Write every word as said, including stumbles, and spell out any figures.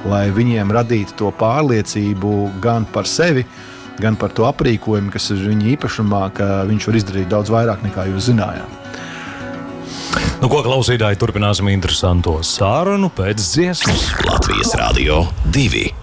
lai viņiem radītu to pārliecību gan par sevi, gan par to aprīkojumu, kas ir viņa īpašumā, ka viņš var izdarīt daudz vairāk nekā jūs zinājāt. Nu, ko klausītāji, turpināsim interesanto sarunu pēc dziesmas. Latvijas Radio divi.